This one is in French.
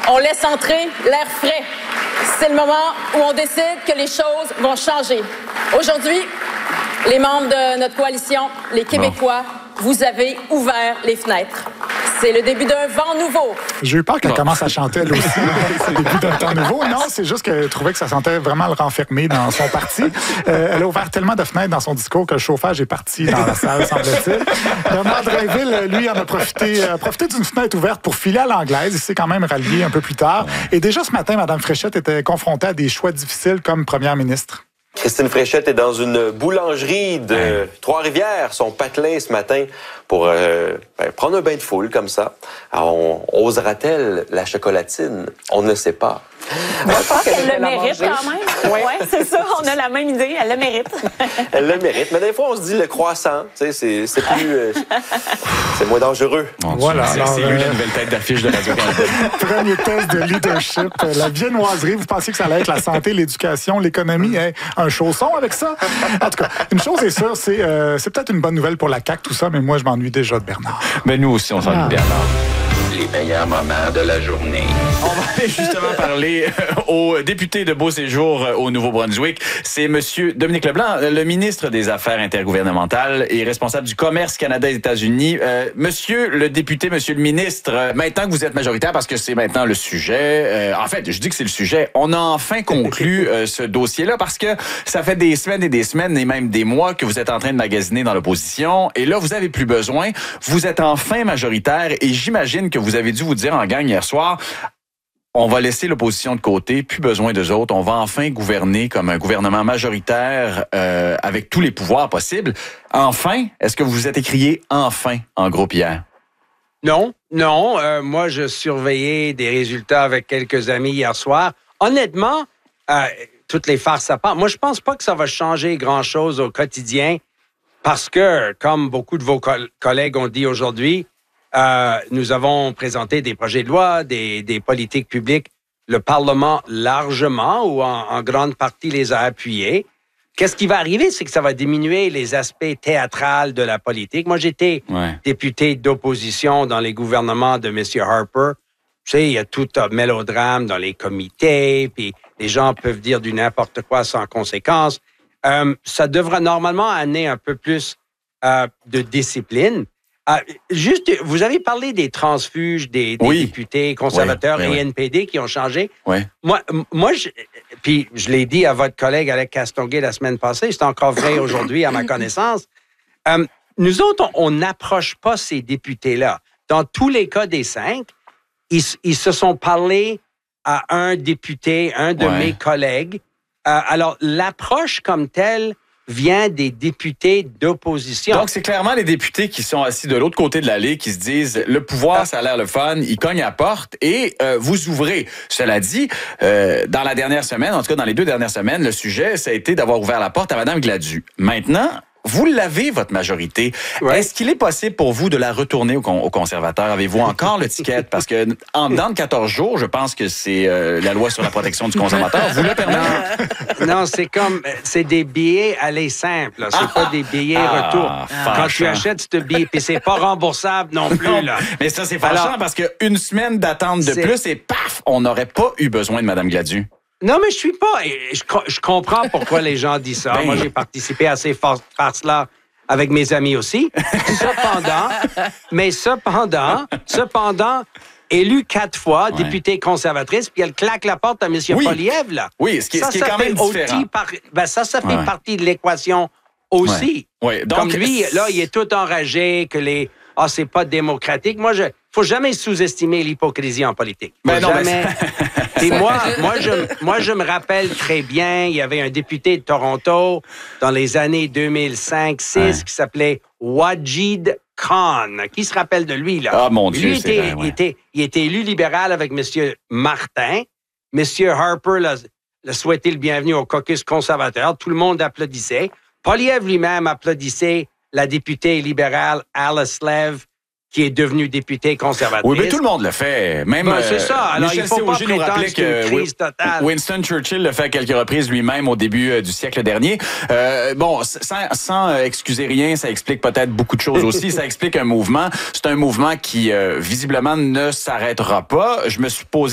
On laisse entrer l'air frais. C'est le moment où on décide que les choses vont changer. Aujourd'hui, les membres de notre coalition, les Québécois, vous avez ouvert les fenêtres. C'est le début d'un vent nouveau. J'ai eu peur qu'elle commence à chanter, elle aussi. C'est le début d'un temps nouveau. Non, c'est juste qu'elle trouvait que ça sentait vraiment le renfermé dans son parti. Elle a ouvert tellement de fenêtres dans son discours que le chauffage est parti dans la salle, semble-t-il. Bernard Drinville, lui, en a profité d'une fenêtre ouverte pour filer à l'anglaise. Il s'est quand même rallié un peu plus tard. Et déjà ce matin, Mme Fréchette était confrontée à des choix difficiles comme première ministre. Christine Fréchette est dans une boulangerie de Trois-Rivières, son patelin ce matin, pour prendre un bain de foule comme ça. Alors, osera-t-elle la chocolatine? On ne sait pas. Moi, je pense qu'elle le mérite quand même. Oui, c'est ça, on a la même idée, elle le mérite. Elle le mérite, mais des fois, on se dit le croissant, tu sais, c'est plus... c'est moins dangereux. Voilà. C'est lui la nouvelle tête d'affiche de Radio-Canada. Premier test de leadership. La viennoiserie, vous pensiez que ça allait être la santé, l'éducation, l'économie, un chausson avec ça? En tout cas, une chose est sûre, c'est peut-être une bonne nouvelle pour la CAQ, tout ça, mais moi, je m'ennuie déjà de Bernard. Mais nous aussi, on s'ennuie de Bernard. Les meilleurs moments de la journée. On va aller justement parler au député de Beau-Séjour au Nouveau-Brunswick. C'est M. Dominique Leblanc, le ministre des Affaires intergouvernementales et responsable du commerce Canada-États-Unis. Monsieur le député, monsieur le ministre, maintenant que vous êtes majoritaire, parce que c'est maintenant le sujet, en fait, je dis que c'est le sujet, on a enfin conclu ce dossier-là parce que ça fait des semaines et même des mois que vous êtes en train de magasiner dans l'opposition et là, vous avez plus besoin. Vous êtes enfin majoritaire et j'imagine que vous avez dû vous dire en gang hier soir, on va laisser l'opposition de côté, plus besoin d'eux autres, on va enfin gouverner comme un gouvernement majoritaire avec tous les pouvoirs possibles. Enfin, est-ce que vous vous êtes écrié « enfin » en groupe hier? Non. Moi, je surveillais des résultats avec quelques amis hier soir. Honnêtement, toutes les farces à part, moi, je pense pas que ça va changer grand-chose au quotidien parce que, comme beaucoup de vos collègues ont dit aujourd'hui, nous avons présenté des projets de loi, des politiques publiques. Le Parlement, largement ou en grande partie, les a appuyés. Qu'est-ce qui va arriver? C'est que ça va diminuer les aspects théâtrales de la politique. Moi, j'étais député d'opposition dans les gouvernements de M. Harper. Tu sais, il y a tout un mélodrame dans les comités, puis les gens peuvent dire du n'importe quoi sans conséquence. Ça devrait normalement amener un peu plus de discipline. Juste, vous avez parlé des transfuges des députés conservateurs et NPD qui ont changé. Oui. Moi, puis je l'ai dit à votre collègue Alex Castonguay la semaine passée, c'est encore vrai aujourd'hui à ma connaissance. Nous autres, on n'approche pas ces députés-là. Dans tous les cas des 5, ils se sont parlé à un député, un de mes collègues. Alors, l'approche comme telle vient des députés d'opposition. Donc, c'est clairement les députés qui sont assis de l'autre côté de l'allée qui se disent le pouvoir, ça a l'air le fun, ils cognent à la porte et vous ouvrez. Cela dit, dans la dernière semaine, en tout cas dans les 2 dernières semaines, le sujet, ça a été d'avoir ouvert la porte à Mme Gladu. Maintenant, vous l'avez, votre majorité. Ouais. Est-ce qu'il est possible pour vous de la retourner aux conservateurs? Avez-vous encore le ticket? Parce que dans de 14 jours, je pense que c'est la loi sur la protection du consommateur. Vous le permettez? Non, c'est des billets aller simples. C'est pas des billets retour. Quand tu achètes ce billet, puis c'est pas remboursable non plus. Là. Mais ça, c'est fâchant parce qu'une semaine d'attente de plus et paf, on n'aurait pas eu besoin de Mme Gladu. Non, mais je suis pas... Je comprends pourquoi les gens disent ça. Moi, j'ai participé à ces farces-là avec mes amis aussi. Cependant, élu 4 fois, député conservatrice, puis elle claque la porte à M. Poilievre, là. Oui, ce qui est quand même différent. Ça fait partie de l'équation aussi. Ouais. Donc, comme lui, là, il est tout enragé que les... c'est pas démocratique. Faut jamais sous-estimer l'hypocrisie en politique. Et moi, je me rappelle très bien, il y avait un député de Toronto dans les années 2005-6 qui s'appelait Wajid Khan. Qui se rappelle de lui, là? Ah, mon Dieu, lui, il était élu libéral avec M. Martin. M. Harper l'a souhaité le bienvenu au caucus conservateur. Tout le monde applaudissait. Poilievre lui-même applaudissait la députée libérale Alice Lev, qui est devenue députée conservatrice. Oui, mais tout le monde le fait. Même c'est ça. Alors, Michel il faut pas Séauger nous rappelait que une crise totale. Winston Churchill le fait à quelques reprises lui-même au début du siècle dernier. Sans excuser rien, ça explique peut-être beaucoup de choses aussi. Ça explique un mouvement. C'est un mouvement qui, visiblement, ne s'arrêtera pas. Je me suis posé